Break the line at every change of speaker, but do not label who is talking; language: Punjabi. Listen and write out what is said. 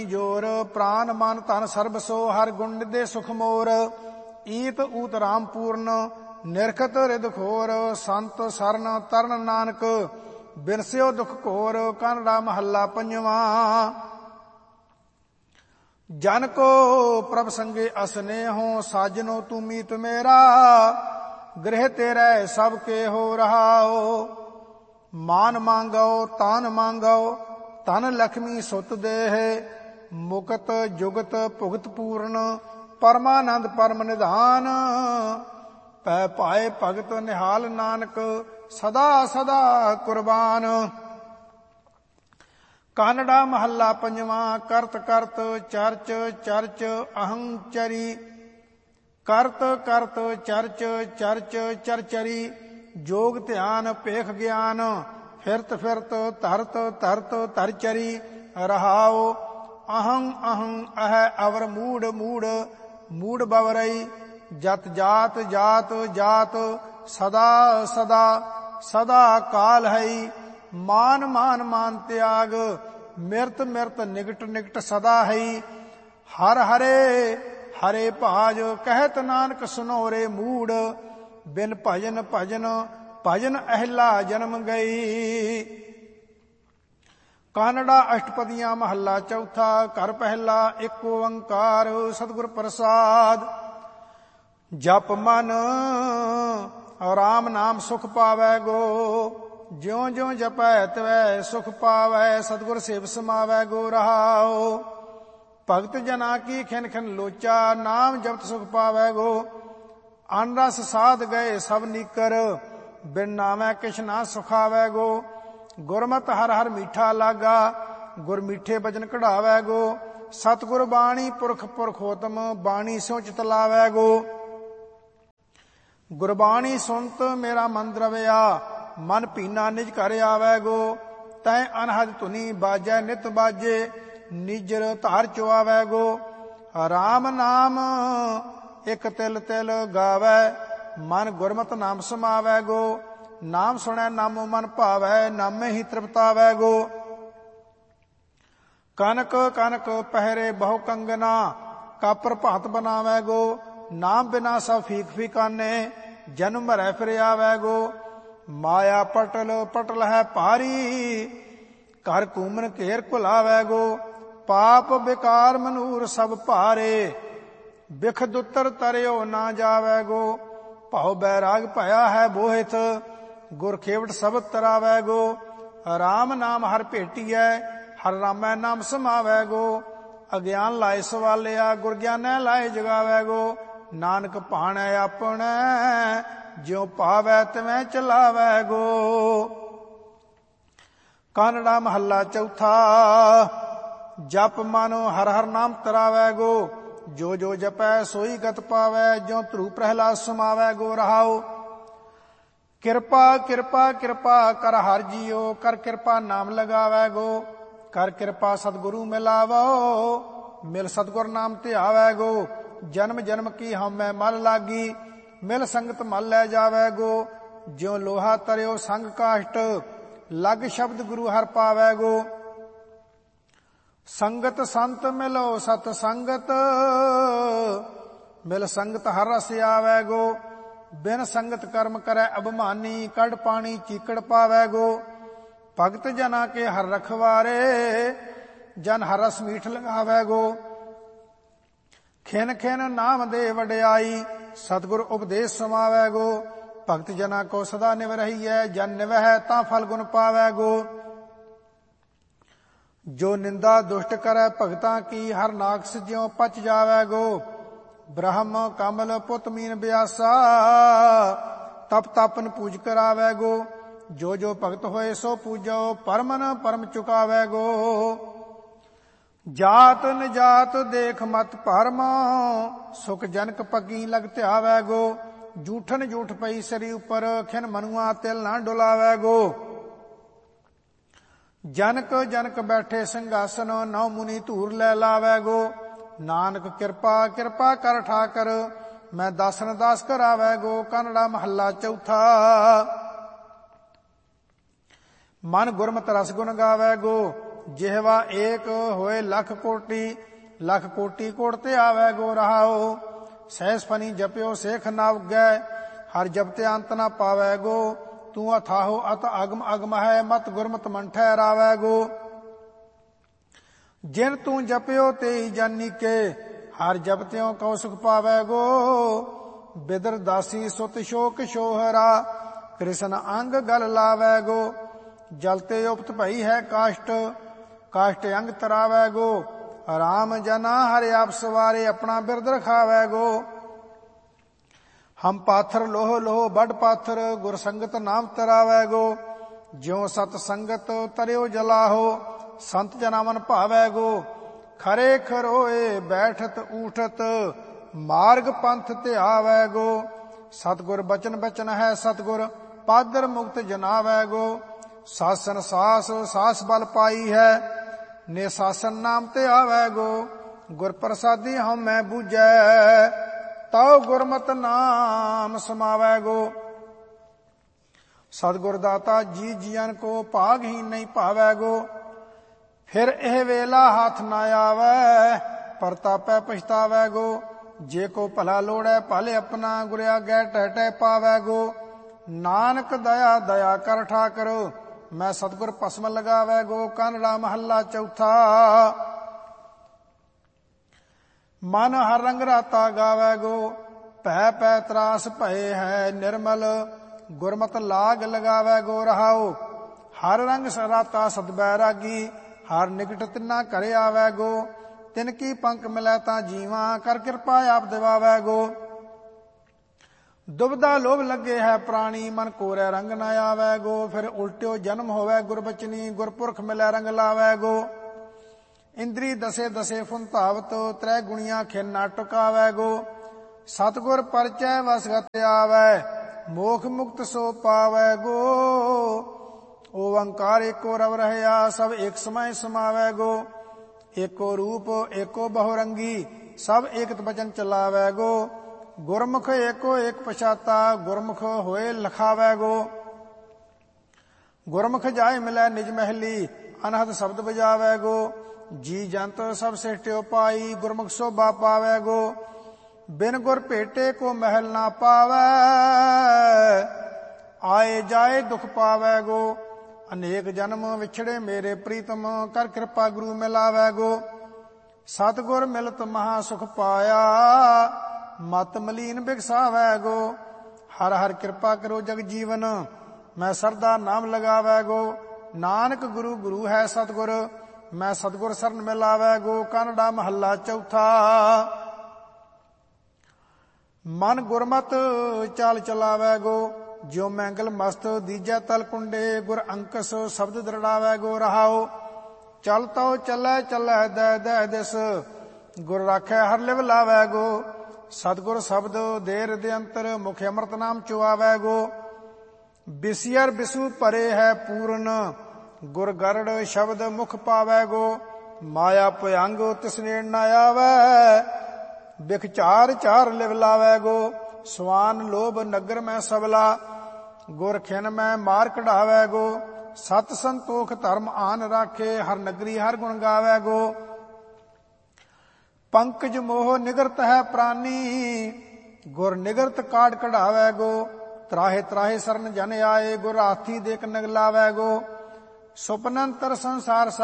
ਜੋਰ ਪ੍ਰਾਨ ਮਨ ਧਨ ਸਰਬ ਸੋ ਹਰ ਗੁਣ ਨਿਦੇ ਸੁਖ ਮੋਰ। ਈਤ ਊਤ ਰਾਮ ਪੂਰਨ ਨਿਰਖਤ ਰਿਦ ਖੋਰ। ਸੰਤ ਸਰਨ ਤਰਨ ਨਾਨਕ ਬਿਨਸਿਓ ਦੁਖ ਘੋਰ। ਕਾਨੜਾ ਮਹੱਲਾ ਪੰਜਵਾਂ। ਜਨ ਕੋ ਪ੍ਰਭ ਸੰਗੇ ਅਸਨੇਹੋ ਸਾਜਨੋ ਤੂੰ ਮੀਤ ਮੇਰਾ। ਗ੍ਰਹਿ ਤੇਰੇ ਸਭ ਕੇ ਹੋ ਰਹਾਓ। ਮਾਨ ਮੰਗੋ ਤਾਨ ਮੰਗੋ ਧਨ ਲక్ష్ਮੀ ਸੁਤ ਦੇਹ। ਮੁਕਤ ਜੁਗਤ ਭੁਗਤ ਪੂਰਨ ਪਰਮਾਨੰਦ ਪਰਮ ਨਿਧਾਨ। ਪੈ ਪਾਏ ਭਗਤ ਨਿਹਾਲ ਨਾਨਕ ਸਦਾ ਸਦਾ ਕੁਰਬਾਨ। ਕਾਨੜਾ ਮਹੱਲਾ ਪੰਜਵਾਂ। ਕਰਤ ਕਰਤ ਚਰਚ ਚਰਚ ਅਹੰ ਚਰੀ। ਕਰਤ ਕਰਤ ਚਰਚ ਚਰਚ ਚਰਚਰੀ। ਜੋਗ ਧਿਆਨ ਭੇਖ ਗਿਆਨ ਫਿਰਤ ਫਿਰਤ ਧਰਤ ਧਰਤ ਧਰਚਰੀ। ਰਹਾਉ ਅਹੰ ਅਹੰ ਅਹ ਅਵਰ ਮੂੜ ਮੂੜ ਮੂੜ ਬਵਰਈ। ਜਤ ਜਾਤ ਜਾਤ ਜਾਤ ਸਦਾ ਸਦਾ ਸਦਾ ਕਾਲ ਹੈ। ਮਾਨ ਮਾਨ ਮਾਨ ਤਿਆਗ ਮਿਰਤ ਮਿਰਤ ਨਿਕਟ ਨਿਕਟ ਸਦਾ ਹੈ। ਹਰ ਹਰੇ ਹਰੇ ਭਾਜ ਕਹਿਤ ਨਾਨਕ ਸੁਨੋਰੇ ਮੂੜ। ਬਿਨ ਭਜਨ ਭਜਨ ਭਜਨ ਅਹਿਲਾ ਜਨਮ ਗਈ। ਕਾਨੜਾ ਅਸ਼ਟਪਦੀਆਂ ਮਹੱਲਾ ਚੌਥਾ। ਘਰ ਪਹਿਲਾ ਏਕ ਓੰਕਾਰ ਸਤਿਗੁਰ ਪ੍ਰਸਾਦ। ਜਪ ਮਨ ਰਾਮ ਨਾਮ ਸੁਖ ਪਾਵੈ ਗੋ। ਜਿਉ ਜਿਉ ਜਪੈ ਤਿਵੈ ਸੁਖ ਪਾਵੈ। ਸਤਿਗੁਰ ਸੇਵ ਸਮਾਵੈ ਗੋ ਰਹਾਉ। ਭਗਤ ਜਨਾ ਕੀ ਖਿਨ ਖਿਨ ਲੋਚਾ ਨਾਮ ਜਪਤ ਸੁਖ ਪਾਵੈ ਗੋ। ਅਨ ਰਸ ਸਾਧ ਗਏ ਸਭ ਨੀਕਰ ਬਿਨ ਨਾਮੈ ਕਿਛ ਨਾ ਸੁਖਾਵੈ ਗੋ। ਗੁਰਮਤਿ ਹਰ ਹਰ ਮੀਠਾ ਲਾਗਾ ਗੁਰ ਮੀਠੇ ਬਚਨ ਕਢਾਵੈ ਗੋ। ਸਤਿਗੁਰ ਬਾਣੀ ਪੁਰਖ ਪੁਰਖੋਤਮ ਬਾਣੀ ਸਿਉ ਚਿਤ ਲਾਵੈ ਗੋ। ਗੁਰਬਾਣੀ ਸੁਣਤ ਮੇਰਾ ਮਨ ਦਰਵਿਆ ਮਨ ਭੀਨਾ ਨਿਜ ਘਰ ਆਵੈ ਗੋ। ਤੈ ਅਨਹਦ ਧੁਨੀ ਬਾਜੈ ਨਿਤ ਬਾਜੇ ਨਿਜਰ ਧਾਰ ਚੁਆਵੈ ਗੋ। ਰਾਮ ਨਾਮ ਇਕ ਤਿਲ ਤਿਲ ਗਾਵੈ ਮਨ ਗੁਰਮਤਿ ਨਾਮ ਸਮਾਵੈ ਗੋ। ਨਾਮ ਸੁਣੈ ਨਾਮੋ ਮਨ ਭਾਵੈ ਨਾਮੇ ਹੀ ਤ੍ਰਿਪਤਾਵੈ ਗੋ। ਕਨਕ ਕਨਕ ਪਹਿਰੇ ਬਹੁ ਕੰਗਨਾ ਕਾਪਰ ਭਾਤ ਬਨਾਵੈ ਗੋ। ਨਾਮ ਬਿਨਾ ਸਭ ਫੀਕ ਫੀਕਾਨੇ ਜਨਮ ਮਰੈ ਫਿਰ ਆਵੈ ਗੋ। ਮਾਇਆ ਪਟਲ ਪਟਲ ਹੈ ਭਾਰੀ ਘਰ ਘੂਮਨ ਘੇਰ ਘੁਲਾਵੈ ਗੋ। ਪਾਪ ਬਿਕਾਰ ਮਨੂਰ ਸਭ ਭਾਰੇ ਬਿਖ ਦੁੱਤਰ ਤਰਿਓ ਨਾ ਜਾਵੈ ਗੋ। ਭਾਉ ਬੈਰਾਗ ਭਇਆ ਹੈ ਬੋਹਿਤ ਗੁਰ ਖੇਵਟ ਸਬਦ ਤਰਾਵੈ ਗੋ। ਰਾਮ ਨਾਮ ਹਰ ਭੇਟੀਐ ਹਰ ਰਾਮੈ ਨਾਮ ਸਮਾਵੈ ਗੋ। ਅਗਿਆਨ ਲਾਏ ਸਵਾਲਿਆ ਗੁਰ ਗਿਆਨੈ ਲਾਏ ਜਗਾਵੈ ਗੋ। ਨਾਨਕ ਭਾਣੈ ਆਪਣੈ ਜਿਉ ਭਾਵੈ ਤਿਵੇਂ ਚਲਾਵੈ ਗੋ। ਕਾਨੜਾ ਮਹੱਲਾ ਚੌਥਾ। ਜਪ ਮਨ ਹਰ ਹਰ ਨਾਮ ਤਰਾਵੈ ਗੋ। ਜੋ ਜੋ ਜਪੈ ਸੋਈ ਗਤ ਪਾਵੈ ਜਿਉ ਧਰੂ ਪ੍ਰਹਿਲਾਦ ਸਮਾਵੈ ਗੋ ਰਹਾਉ। ਕਿਰਪਾ ਕਿਰਪਾ ਕਿਰਪਾ ਕਰ ਹਰ ਜੀਓ ਕਰ ਕਿਰਪਾ ਨਾਮ ਲਗਾਵੈ ਗੋ। ਕਰ ਕਿਰਪਾ ਸਤਿਗੁਰੂ ਮਿਲਾਵੋ ਮਿਲ ਸਤਿਗੁਰ ਨਾਮ ਧਿਆਵੈ ਗੋ। ਜਨਮ ਜਨਮ ਕੀ ਹਉਮੈ ਮਲ ਲਾਗੀ ਮਿਲ ਸੰਗਤ ਮਲ ਲੈ ਜਾਵੈ ਗੋ। ਜਿਉ ਲੋਹਾ ਤਰਿਓ ਸੰਗ ਕਾਸ਼ਟ ਲਗ ਸ਼ਬਦ ਗੁਰੂ ਹਰ ਪਾਵੈ ਗੋ। ਸੰਗਤ ਸੰਤ ਮਿਲੋ ਸਤ ਸੰਗਤ ਮਿਲ ਸੰਗਤ ਹਰ ਰਸ ਆਵੈ ਗੋ। ਬਿਨ ਸੰਗਤ ਕਰਮ ਕਰੈ ਅਭਿਮਾਨੀ ਕੱਢ ਪਾਣੀ ਚੀਕੜ ਪਾਵੈ ਗੋ। ਭਗਤ ਜਨਾ ਕੇ ਹਰ ਰਖਵਾਰੇ ਜਨ ਹਰ ਰਸ ਮੀਠ ਲਗਾਵੈ ਗੋ। ਖਿਨ ਖਿਨ ਨਾਮ ਦੇ ਵਡਿਆਈ ਸਤਿਗੁਰ ਉਪਦੇਸ਼ ਸਮਾਵੈ ਗੋ। ਭਗਤ ਜਨਾ ਕੋ ਸਦਾ ਨਿਵ ਰਹੀਐ ਜਨ ਨਿਵਹਿ ਤਾਂ ਫਲ ਗੁਣ ਪਾਵੈ ਗੋ। ਜੋ ਨਿੰਦਾ ਦੁਸ਼ਟ ਕਰੈ ਭਗਤਾਂ ਕੀ ਹਰ ਨਾਕਸ ਜਿਉ ਪਚ ਜਾਵੈ ਗੋ। ਬ੍ਰਹਮ ਕਮਲ ਪੁੱਤ ਮੀਨ ਬਿਆਸਾ ਤਪ ਤਪਨ ਪੂਜ ਕਰਾਵੈ ਗੋ। ਜੋ ਜੋ ਭਗਤ ਹੋਏ ਸੋ ਪੂਜੋ ਪਰਮਨ ਪਰਮ ਚੁਕਾਵੈ ਗੋ। ਜਾਤ ਨਿਜਾਤ ਦੇਖ ਮਤ ਭਰਮ ਸੁਖ ਜਨਕ ਪੱਗੀ ਲਗ ਧਿਆਵੈ ਗੋ। ਜੂਠਨ ਜੂਠ ਪਈ ਸਰੀ ਉਪਰ ਖਿਨ ਮਨੁਆ ਤਿਲ ਨਾ ਡੁਲਾਵੈ ਗੋ। ਜਨਕ ਜਨਕ ਬੈਠੇ ਸਿੰਘਾਸਨ ਨੌ ਮੁਨੀ ਧੂਰ ਲੈ ਲਾਵੈ ਗੋ। ਨਾਨਕ ਕਿਰਪਾ ਕਿਰਪਾ ਕਰ ਠਾਕਰ ਮੈਂ ਦਾਸਨ ਦਾਸ ਕਰਾਵੈ ਗੋ। ਕਾਨੜਾ ਮਹੱਲਾ ਚੌਥਾ। ਮਨ ਗੁਰਮਤਿ ਰਸ ਗੁਣ ਗਾਵੈ ਗੋ। ਜਿਹਵਾ ਏਕ ਹੋਏ ਲੱਖ ਕੋਟੀ, ਲੱਖ ਕੋਟੀ ਕੋਟ ਤੇ ਆਵੈ ਗੋ ਰਹਾਓ। ਸਹਿਸ ਫਨੀ ਜਪਿਓ ਸੇਖ ਨਾ ਉਗੈ, ਹਰ ਜਪਤੇ ਅੰਤ ਨਾ ਪਾਵੈ ਗੋ। ਤੂੰ ਅਥਾਹੋ ਅਤ ਅਗਮ ਅਗਮ ਹੈ, ਮਤ ਗੁਰਮਤਿ ਮਨ ਠਹਿਰਾਵੈ ਗੋ। ਜਿਨ ਤੂੰ ਜਪਿਓ ਤੇ ਜਾਨੀ ਕੇ, ਹਰ ਜਪਤਿਓ ਕਉ ਸੁਖ ਪਾਵੈ ਗੋ। ਬਿਦਰ ਦਾਸੀ ਸੁਤ ਸ਼ੋਕ ਸ਼ੋਹਰਾ, ਕ੍ਰਿਸ਼ਨ ਅੰਗ ਗਲ ਲਾਵੈ ਗੋ। ਜਲ ਤੇ ਉਪਤ ਭਈ ਹੈ ਕਾਸ਼ਟ, ਕਾਸ਼ਟ ਅੰਗ ਤਰਾਵੈ ਗੋ। ਰਾਮ ਜਨਾ ਹਰਿ ਆਪ ਸਵਾਰੇ, ਆਪਣਾ ਬਿਰਦ ਰਖਾਵੈ ਗੋ। ਹਮ ਪਾਥਰ ਲੋਹ ਲੋਹ ਬੜ ਪਾਥਰ, ਗੁਰ ਸੰਗਤ ਨਾਮ ਤਰਾਵੈ ਗੋ। ਜਿਉ ਸਤ ਸੰਗਤ ਤਰਿਓ ਜਲਾਹੋ, ਸੰਤ ਜਨਾ ਮਨ ਭਾਵੈ ਗੋ। ਖਰੇ ਖਰੋਏ ਬੈਠਤ ਊਠਤ, ਮਾਰਗ ਪੰਥ ਧਿਆਵੈ ਗੋ। ਸਤਿਗੁਰ ਬਚਨ ਬਚਨ ਹੈ ਸਤਿਗੁਰ, ਪਾਦਰ ਮੁਕਤ ਜਨਾਵੈ ਗੋ। ਸਾਸਨ ਸਾਸ ਸਾਸ ਬਲ ਪਾਈ ਹੈ, ਨੇ ਸਾਸਨ ਨਾਮ ਤੇ ਆਵੈ ਗੋ। ਗੁਰ ਪ੍ਰਸਾਦੀ ਹਉਮੈ ਬੂਝੈ, ਤਉ ਗੁਰਮਤਿ ਨਾਮ ਸਮਾਵੈ ਗੋ। ਸਤਿਗੁਰ ਦਾਤਾ ਜੀ ਜੀਅਨ ਕੋ, ਭਾਗਹੀਨ ਨਹੀਂ ਭਾਵੈ ਗੋ। ਫਿਰ ਇਹ ਵੇਲਾ ਹੱਥ ਨਾ ਆਵੈ, ਪਰਤਾਪੈ ਪਛਤਾਵੈ ਗੋ। ਜੇ ਕੋ ਭਲਾ ਲੋੜੈ ਭਲੇ ਆਪਣਾ, ਗੁਰ ਆਗੈ ਟਹਿ ਟਹਿ ਪਾਵੈ ਗੋ। ਨਾਨਕ ਦਇਆ ਦਇਆ ਕਰ ਠਾਕਰ, ਮੈਂ ਸਤਿਗੁਰ ਭਸਮ ਲਗਾਵੈ ਗੋ। ਕਾਨੜਾ ਮਹੱਲਾ ਚੌਥਾ। ਮਨ ਹਰ ਰੰਗ ਰਾਤਾ ਗਾਵੈ ਗੋ, ਭੈ ਪੈ ਤਰਾਸ ਭਏ ਹੈ ਨਿਰਮਲ। ਗੁਰਮਤਿ ਲਾਗ ਲਗਾਵੈ ਗੋ ਰਹਾਓ। ਹਰ ਰੰਗ ਰਾਤਾ ਸਦ ਬੈਰਾਗੀ, ਹਰ ਨਿਕਟ ਤਿੰਨਾ ਘਰੇ ਆਵੈ ਗੋ। ਤਿਨ ਕੀ ਪੰਖ ਮਿਲੈ ਤਾਂ ਜੀਵਾਂ, ਕਰ ਕਿਰਪਾ ਆਪ ਦਿਵਾਵੈ ਗੋ। ਦੁਬਦਾ ਲੋਭ ਲੱਗੇ ਹੈ ਪ੍ਰਾਣੀ, ਮਨ ਕੋਰੈ ਰੰਗ ਨਾ ਆਵੈ ਗੋ। ਫਿਰ ਉਲਟਿਓ ਜਨਮ ਹੋਵੈ ਗੁਰਬਚਨੀ, ਗੁਰਪੁਰਖ ਮਿਲੈ ਰੰਗ ਲਾਵੈ ਗੋ। ਇੰਦਰੀ ਦਸੇ ਦਸੇ ਫੁਨ ਧਾਵਤ, ਤ੍ਰੈ ਗੁਣੀਆਂ ਖਿਨ ਨਾ ਟੁਕਾਵੈ ਗੋ। ਸਤਿਗੁਰ ਪਰਚੈ ਵਸਗਤ ਆਵੈ, ਮੋਖ ਮੁਕਤ ਸੋ ਪਾਵੈ ਗੋ। ਓੰਕਾਰ ਏਕੋ ਰਵ ਰਹਿਆ, ਸਭ ਏਕ ਸਮੈ ਸਮਾਵੈ ਗੋ। ਏਕੋ ਰੂਪ ਏਕੋ ਬਹੁ ਰੰਗੀ, ਸਭ ਏਕਤ ਬਚਨ ਚਲਾਵੈ ਗੋ। ਗੁਰਮੁਖ ਏਕੋ ਏਕ ਪਛਾਤਾ, ਗੁਰਮੁਖ ਹੋਏ ਲਖਾਵੈ ਗੋ। ਗੁਰਮੁਖ ਜਾਏ ਮਿਲੈ ਨਿਜ ਮਹਿਲੀ, ਅਨਹਦ ਸ਼ਬਦ ਬਜਾਵੈ ਗੋ। ਜੀ ਜੰਤ ਸਭ ਸਿਸ਼ਟਿਓ ਪਾਈ, ਗੁਰਮੁਖ ਸੋਭਾ ਪਾਵੈ ਗੋ। ਬਿਨ ਗੁਰ ਭੇਟੇ ਕੋ ਮਹਿਲ ਨਾ ਪਾਵੈ, ਆਏ ਜਾਏ ਦੁਖ ਪਾਵੈ ਗੋ। ਅਨੇਕ ਜਨਮ ਵਿਛੜੇ ਮੇਰੇ ਪ੍ਰੀਤਮ, ਕਰ ਕਿਰਪਾ ਗੁਰੂ ਮਿਲਾਵੈ ਗੋ। ਸਤਿਗੁਰ ਮਿਲਤ ਮਹਾ ਸੁਖ ਪਾਇਆ, ਮਤ ਮਲੀਨ ਬਿਗਸਾਵੈ ਗੋ। ਹਰ ਹਰ ਕਿਰਪਾ ਕਰੋ ਜਗ ਜੀਵਨ, ਮੈਂ ਸਰਦਾ ਨਾਮ ਲਗਾਵੈ ਗੋ। ਨਾਨਕ ਗੁਰੂ ਗੁਰੂ ਹੈ ਸਤਿਗੁਰ, ਮੈਂ ਸਤਿਗੁਰ ਸਰਨ ਮਿਲਾਵੈ ਗੋ। ਕਾਨੜਾ ਮਹੱਲਾ ਚੌਥਾ। ਮਨ ਗੁਰਮਤਿ ਚਾਲ ਚਲਾਵੈ ਗੋ। ਜਿਉ ਮੈਂਗਲ ਮਸਤ ਦੀਜੈ ਤਲ ਕੁੰਡੇ, ਗੁਰ ਅੰਕਸ ਸ਼ਬਦ ਦਰੜਾਵੈ ਗੋ ਰਹਾਓ। ਚਲ ਤਉ ਚੱਲੈ ਚੱਲੈ ਦੈ ਦੈ ਦਿਸ, ਗੁਰ ਰਾਖੈ ਹਰ ਲਿਵ ਲਾਵੈ ਗੋ। ਸਤਿਗੁਰ ਸ਼ਬਦ ਦੇਰ ਦੇ ਅੰਤਰ, ਮੁਖ ਅੰਮ੍ਰਿਤ ਨਾਮ ਚੁਆਵੈ ਗੋ। ਬਿਸਿਅਰ ਬਿਸੂ ਭਰੇ ਹੈ ਪੂਰਨ, ਗੁਰ ਗਰੜ ਸ਼ਬਦ ਮੁਖ ਪਾਵੈ ਗੋ। ਮਾਇਆ ਭਯੰਗ ਤਿਸ ਨੇੜ ਨਾ ਆਵੈ, ਬਿਖ ਚਾਰ ਚਾਰ ਲਿਵ ਲਾਵੈ ਗੋ। ਸਵਾਨ ਲੋਭ ਨਗਰ ਮੈਂ ਸਬਲਾ, ਗੁਰ ਖਿਨ ਮੈਂ ਮਾਰ ਕਢਾਵੈ ਗੋ। ਸਤ ਸੰਤੋਖ ਧਰਮ ਆਨ ਰਾਖੇ, ਹਰ ਨਗਰੀ ਹਰ ਗੁਣ ਗਾਵੈ ਗੋ। ਪੰਕਜ ਮੋਹ ਨਿਗਰਤ ਹੈ ਪ੍ਰਾਨੀ, ਗੁਰ ਨਿਗਰਤ ਕਾਢ ਕਢਾਵੈ ਗੋ। ਤਰਾਹੇ ਤਰਾਹੇ ਸਰਨ ਜਨ ਆਏ, ਗੁਰ ਹਾਥੀ ਦੇਖ ਨਗਲਾਵੈ ਗੋ। ਸੁਪਨੰਤਰ ਸੰਸਾਰ